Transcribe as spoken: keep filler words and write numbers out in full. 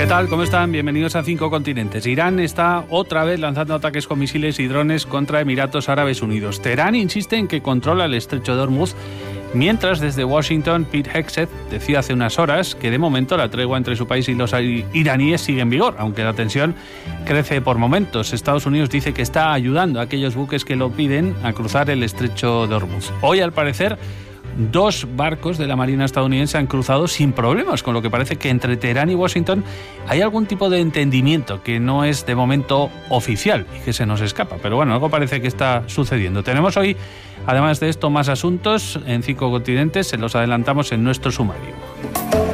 ¿Qué tal? ¿Cómo están? Bienvenidos a Cinco Continentes. Irán está otra vez lanzando ataques con misiles y drones contra Emiratos Árabes Unidos. Teherán insiste en que controla el estrecho de Hormuz, mientras desde Washington, Pete Hegseth decía hace unas horas que de momento la tregua entre su país y los iraníes sigue en vigor, aunque la tensión crece por momentos. Estados Unidos dice que está ayudando a aquellos buques que lo piden a cruzar el estrecho de Hormuz. Hoy, al parecer, dos barcos de la Marina estadounidense han cruzado sin problemas, con lo que parece que entre Teherán y Washington hay algún tipo de entendimiento que no es de momento oficial y que se nos escapa. Pero bueno, algo parece que está sucediendo. Tenemos hoy, además de esto, más asuntos en Cinco Continentes. Se los adelantamos en nuestro sumario.